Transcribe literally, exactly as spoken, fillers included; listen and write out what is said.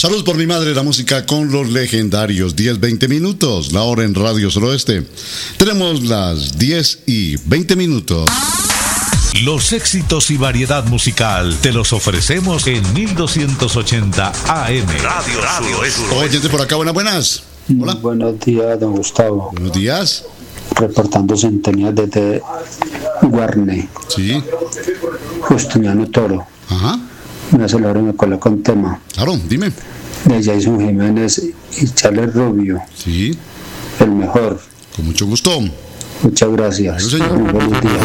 Salud por mi madre, la música con los legendarios. diez, veinte minutos, la hora en Radio Suroeste. Tenemos las diez y veinte minutos. Los éxitos y variedad musical te los ofrecemos en mil doscientos ochenta A M. Radio, Radio Suroeste. Oyente por acá, buenas, buenas. Hola. Buenos días, don Gustavo. Buenos días. Reportando sintonía desde Guarne. Sí. Justiniano Toro. Ajá. Me celebro y me coloco un tema. Claro, dime. De Jason Jiménez y Charles Rubio. Sí. El mejor. Con mucho gusto. Muchas gracias. Gracias, señor. Muy buenos días.